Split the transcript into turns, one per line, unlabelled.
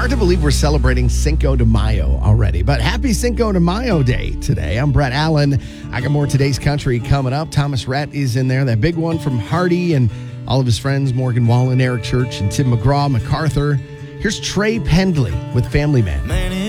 Hard to believe we're celebrating Cinco de Mayo already, but happy Cinco de Mayo Day today. I'm Brett Allen. I got more Today's Country coming up. Thomas Rhett is in there, that big one from Hardy and all of his friends, Morgan Wallen, Eric Church, and Tim McGraw, MacArthur. Here's Trey Pendley with Family Man.